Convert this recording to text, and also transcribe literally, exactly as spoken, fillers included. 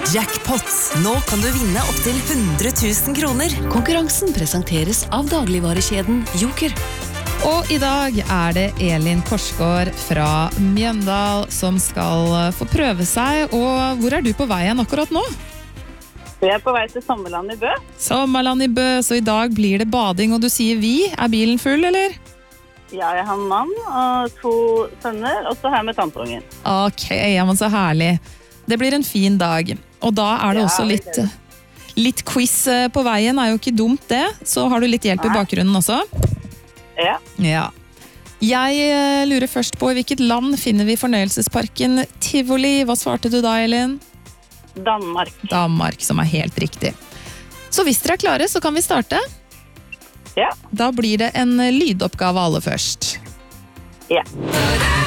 Jackpot. Nå kan du vinne opp til hundre tusen kroner. Konkurransen presenteres av dagligvarekjeden Joker. Og i dag er det Elin Korsgaard fra Mjøndal som skal få prøve seg. Og hvor er du på veien akkurat nå? Jeg er på vei til Sommerland i Bø. Sommerland i Bø, så i dag blir det bading, og du sier vi. Er bilen full, eller? Ja, jeg har en mann og to sønner, og så har jeg med tanteungen. Ok, ja, men så herlig. Det blir en fin dag. Og da er det Ja, også litt, det litt quiz på veien, er jo ikke dumt det. Så har du litt hjelp i Nei. bakgrunnen også. Ja. Ja. Jeg eh, lurer først på, i hvilket land finner vi fornøyelsesparken Tivoli? Hva svarte du da, Elin? Danmark. Danmark, som er helt riktig. Så hvis dere er klare, så kan vi starte. Ja. Da blir det en lydoppgave aller først. Ja.